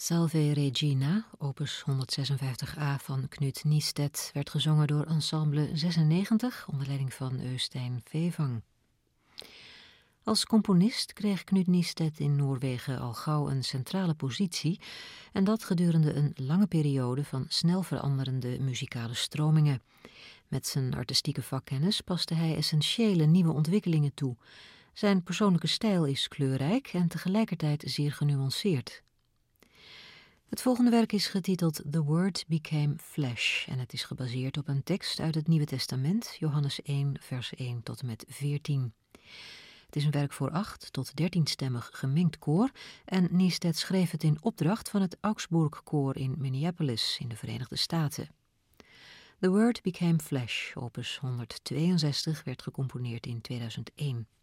Salve Regina, opus 156a van Knut Niestedt, werd gezongen door Ensemble 96 onder leiding van Øystein Fevang. Als componist kreeg Knut Niestedt in Noorwegen al gauw een centrale positie en dat gedurende een lange periode van snel veranderende muzikale stromingen. Met zijn artistieke vakkennis paste hij essentiële nieuwe ontwikkelingen toe. Zijn persoonlijke stijl is kleurrijk en tegelijkertijd zeer genuanceerd. Het volgende werk is getiteld The Word Became Flesh en het is gebaseerd op een tekst uit het Nieuwe Testament, Johannes 1, vers 1 tot en met 14. Het is een werk voor 8 tot 13-stemmig gemengd koor en Niestedt schreef het in opdracht van het Augsburg Koor in Minneapolis in de Verenigde Staten. The Word Became Flesh, opus 162, werd gecomponeerd in 2001.